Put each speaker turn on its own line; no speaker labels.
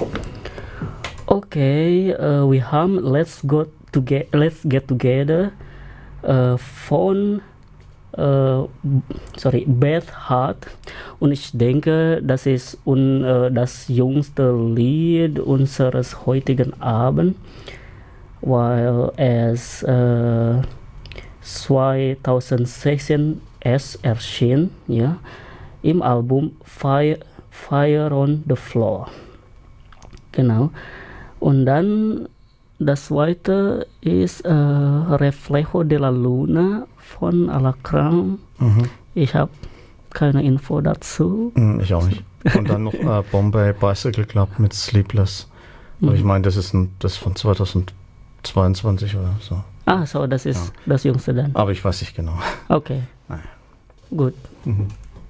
Okay, we haben Let's Get Together von Beth Hart, und ich denke, das ist das jüngste Lied unseres heutigen Abends, weil es 2016 erschien, ja, im Album Fire on the Floor. Genau. Und dann das zweite ist Reflejo de la Luna von Alacrán. Ich habe keine Info dazu.
Ich auch nicht. Und dann noch Bombay Bicycle Club mit Sleepless. Aber ich meine, das ist von 2022 oder so.
Ah, so, das ist das Jüngste dann.
Aber ich weiß nicht genau.
Okay.
Nein.
Gut.